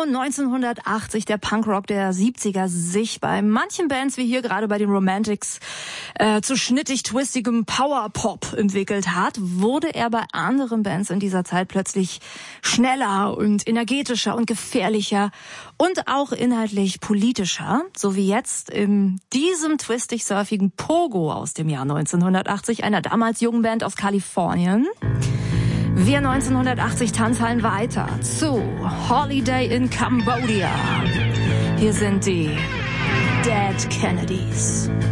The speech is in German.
1980 der Punkrock der 70er sich bei manchen Bands wie hier gerade bei den Romantics zu schnittig-twistigem Power-Pop entwickelt hat, wurde er bei anderen Bands in dieser Zeit plötzlich schneller und energetischer und gefährlicher und auch inhaltlich politischer, so wie jetzt in diesem twistig-surfigen Pogo aus dem Jahr 1980, einer damals jungen Band aus Kalifornien. Wir 1980 tanzhallen weiter zu Holiday in Cambodia. Hier sind die Dead Kennedys.